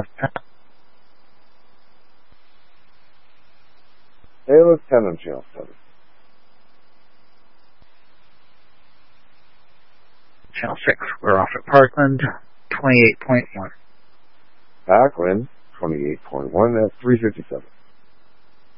Taylor 10 on channel 7. Channel 6, we're off at Parkland, 28.1. Parkland, 28.1 at 3:57.